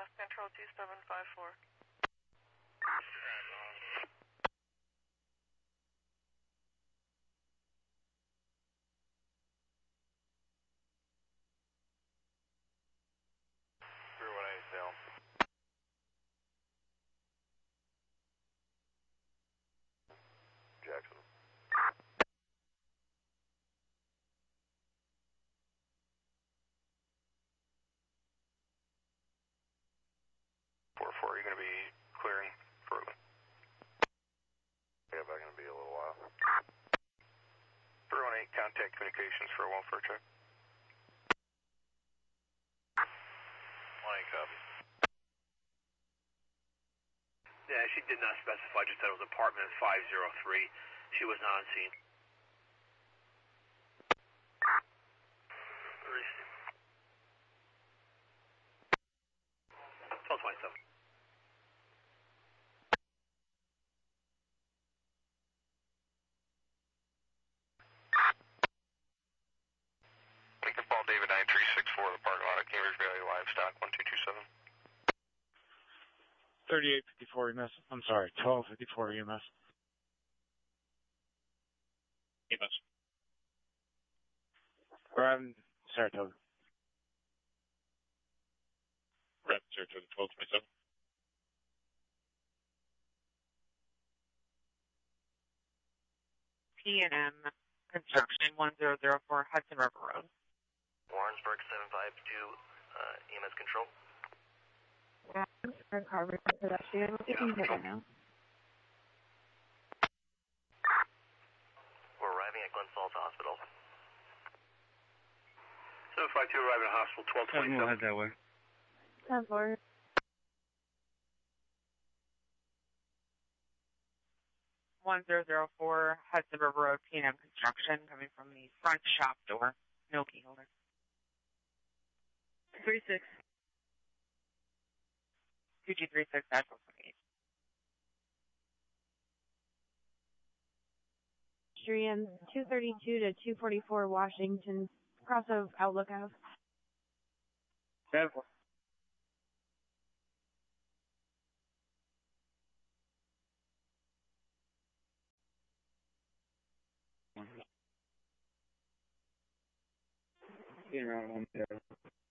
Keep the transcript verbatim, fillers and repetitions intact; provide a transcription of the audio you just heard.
M S Control two seven five four. three one eight, Dale. Jackson. four four, you're going to be clearing further. Yeah, but going to be a little while. three one eight, contact communications for a welfare check. Line copy. Yeah, she did not specify, just said it was apartment five oh three. She was not on scene. twelve twenty-seven. Lincoln Paul David nine three six four, the parking lot at Cambridge Valley Livestock one two two seven. thirty-eight fifty-four E M S. I'm sorry, twelve fifty-four E M S. E M S. Arriving Saratoga. Arriving Saratoga, twelve twenty-seven. P and M Construction one zero zero four Hudson River Road. Warrensburg seven five two, uh, E M S Control. Yeah, car pedestrian. What do you need right now? We're arriving at Glen Falls Hospital. seven five two arriving at hospital, twelve twenty-seven. We'll head that way. ten four. one zero zero four Hudson River Road, P and M Construction, coming from the front shop door. No key holder. three six. two G three six dash one twenty-eight. Stream two thirty-two to two forty-four Washington, cross of Outlook Ave. ten four. Around one zero.